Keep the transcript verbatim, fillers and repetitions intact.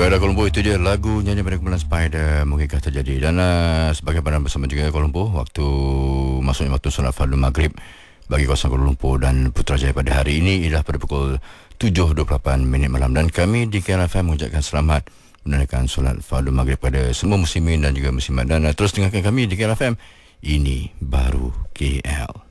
Baiklah Kuala Lumpur, itu dia lagu nyanyi pada kumpulan Spider, Mungkinkah Terjadi. Dan uh, sebagai pandang bersama juga Kuala Lumpur, waktu maksudnya waktu solat fardu maghrib bagi kawasan Kuala Lumpur dan Putrajaya pada hari ini ialah pada pukul tujuh dua puluh lapan minit malam. Dan kami di K L F M mengucapkan selamat menunaikan solat fardu maghrib pada semua muslimin dan juga muslimat. Dan uh, terus dengarkan kami di K L F M. Ini baru K L.